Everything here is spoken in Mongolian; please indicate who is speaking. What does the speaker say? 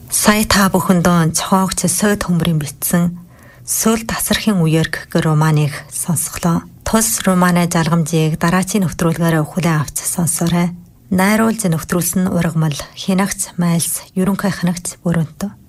Speaker 1: Сая та бүхэндөө цохоогч сойд хөмрийн бичсэн Сүл тасархын үеэр гэх романыг сонсголоо. Тус романы жаргамжийг дараачийн нэвтрүүлгээр хүлээн авч сонсоорой. Найруулж нэвтрүүлсэн ургамал Хинагч Майлс ерөнхий ханагч Бүрөнтөө.